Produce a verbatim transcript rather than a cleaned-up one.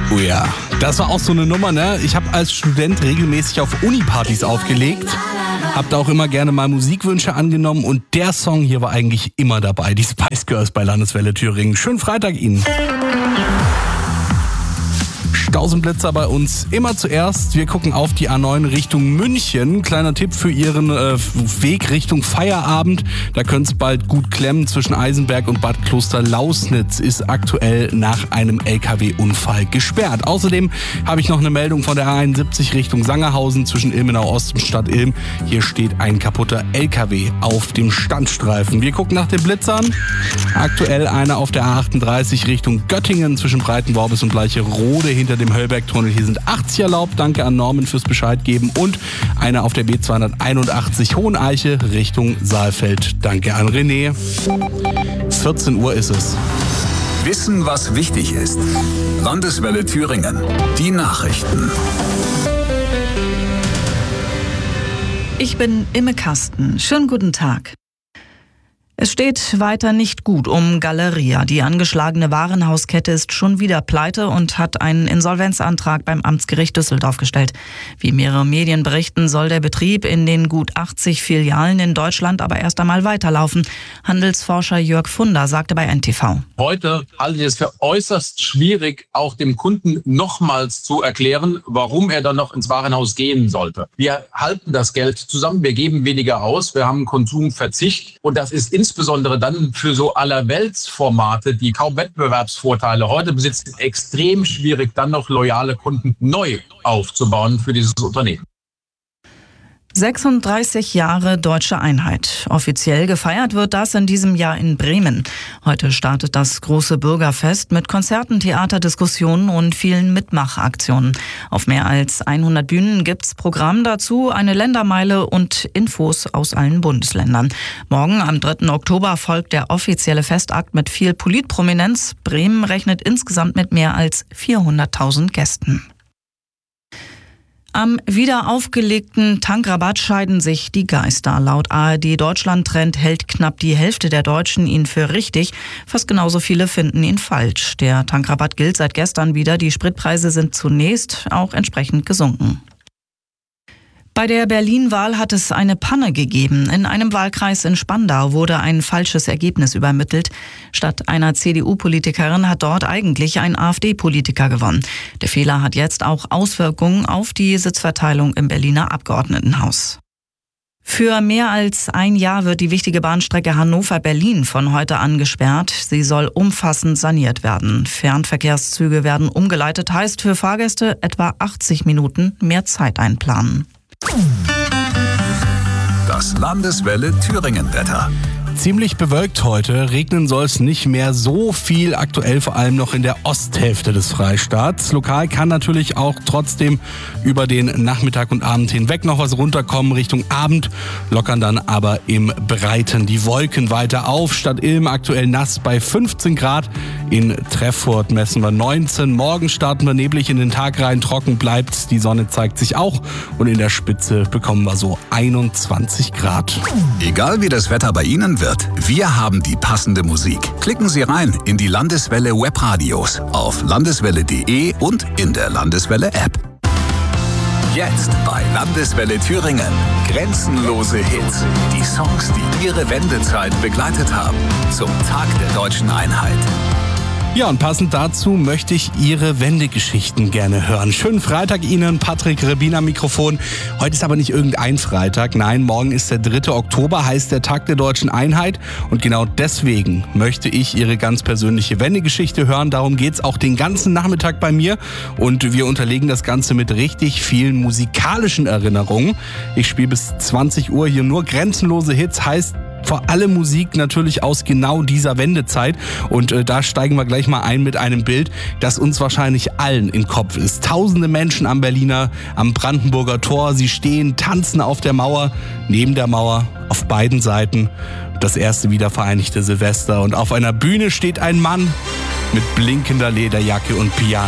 Oh ja, das war auch so eine Nummer, ne? Ich habe als Student regelmäßig auf Unipartys aufgelegt. Hab da auch immer gerne mal Musikwünsche angenommen und der Song hier war eigentlich immer dabei. Die Spice Girls bei Landeswelle Thüringen. Schönen Freitag Ihnen. Stausenblitzer bei uns immer zuerst. Wir gucken auf die A neun Richtung München. Kleiner Tipp für Ihren äh, Weg Richtung Feierabend. Da könnte es bald gut klemmen zwischen Eisenberg und Bad Kloster-Lausnitz. Ist aktuell nach einem L K W-Unfall gesperrt. Außerdem habe ich noch eine Meldung von der A einundsiebzig Richtung Sangerhausen zwischen Ilmenau Ost und Stadt Ilm. Hier steht ein kaputter L K W auf dem Standstreifen. Wir gucken nach den Blitzern. Aktuell einer auf der A achtunddreißig Richtung Göttingen zwischen Breitenworbis und Bleicherode hinter dem Höllbergtunnel. Hier sind achtzig erlaubt. Danke an Norman fürs Bescheid geben. Und einer auf der B zweihunderteinundachtzig Hoheneiche Richtung Saalfeld. Danke an René. vierzehn Uhr ist es. Wissen, was wichtig ist. Landeswelle Thüringen. Die Nachrichten. Ich bin Imme Kasten. Schönen guten Tag. Es steht weiter nicht gut um Galeria. Die angeschlagene Warenhauskette ist schon wieder pleite und hat einen Insolvenzantrag beim Amtsgericht Düsseldorf gestellt. Wie mehrere Medien berichten, soll der Betrieb in den gut achtzig Filialen in Deutschland aber erst einmal weiterlaufen. Handelsforscher Jörg Funder sagte bei N T V. Heute halte ich es für äußerst schwierig, auch dem Kunden nochmals zu erklären, warum er dann noch ins Warenhaus gehen sollte. Wir halten das Geld zusammen, wir geben weniger aus, wir haben Konsumverzicht und das ist insbesondere Insbesondere dann für so allerweltsformate, die kaum Wettbewerbsvorteile heute besitzen, extrem schwierig, dann noch loyale Kunden neu aufzubauen für dieses Unternehmen. sechsunddreißig Jahre Deutsche Einheit. Offiziell gefeiert wird das in diesem Jahr in Bremen. Heute startet das große Bürgerfest mit Konzerten, Theater, Diskussionen und vielen Mitmachaktionen. Auf mehr als hundert Bühnen gibt's Programm dazu, eine Ländermeile und Infos aus allen Bundesländern. Morgen am dritten Oktober folgt der offizielle Festakt mit viel Politprominenz. Bremen rechnet insgesamt mit mehr als vierhunderttausend Gästen. Am wieder aufgelegten Tankrabatt scheiden sich die Geister. Laut A R D Deutschland-Trend hält knapp die Hälfte der Deutschen ihn für richtig. Fast genauso viele finden ihn falsch. Der Tankrabatt gilt seit gestern wieder. Die Spritpreise sind zunächst auch entsprechend gesunken. Bei der Berlin-Wahl hat es eine Panne gegeben. In einem Wahlkreis in Spandau wurde ein falsches Ergebnis übermittelt. Statt einer C D U-Politikerin hat dort eigentlich ein AfD-Politiker gewonnen. Der Fehler hat jetzt auch Auswirkungen auf die Sitzverteilung im Berliner Abgeordnetenhaus. Für mehr als ein Jahr wird die wichtige Bahnstrecke Hannover-Berlin von heute an gesperrt. Sie soll umfassend saniert werden. Fernverkehrszüge werden umgeleitet, heißt für Fahrgäste etwa achtzig Minuten mehr Zeit einplanen. Das Landeswelle Thüringen-Wetter. Ziemlich bewölkt heute, regnen soll es nicht mehr so viel, aktuell vor allem noch in der Osthälfte des Freistaats. Lokal kann natürlich auch trotzdem über den Nachmittag und Abend hinweg noch was runterkommen. Richtung Abend lockern dann aber im Breiten die Wolken weiter auf. Stadt Ilm aktuell nass bei fünfzehn Grad, in Treffurt messen wir neunzehn. Morgen starten wir neblig in den Tag rein, trocken bleibt's, die Sonne zeigt sich auch und in der Spitze bekommen wir so einundzwanzig Grad. Egal wie das Wetter bei Ihnen wird, wir haben die passende Musik. Klicken Sie rein in die Landeswelle Webradios auf landeswelle punkt de und in der Landeswelle App. Jetzt bei Landeswelle Thüringen. Grenzenlose Hits. Die Songs, die Ihre Wendezeit begleitet haben. Zum Tag der Deutschen Einheit. Ja, und passend dazu möchte ich Ihre Wendegeschichten gerne hören. Schönen Freitag Ihnen, Patrick Rebin am Mikrofon. Heute ist aber nicht irgendein Freitag. Nein, morgen ist der dritte Oktober, heißt der Tag der Deutschen Einheit. Und genau deswegen möchte ich Ihre ganz persönliche Wendegeschichte hören. Darum geht's auch den ganzen Nachmittag bei mir. Und wir unterlegen das Ganze mit richtig vielen musikalischen Erinnerungen. Ich spiele bis zwanzig Uhr hier nur grenzenlose Hits, heißt vor allem Musik natürlich aus genau dieser Wendezeit. Und äh, da steigen wir gleich mal ein mit einem Bild, das uns wahrscheinlich allen im Kopf ist. Tausende Menschen am Berliner, am Brandenburger Tor. Sie stehen, tanzen auf der Mauer, neben der Mauer, auf beiden Seiten. Das erste wiedervereinigte Silvester. Und auf einer Bühne steht ein Mann mit blinkender Lederjacke und Piano.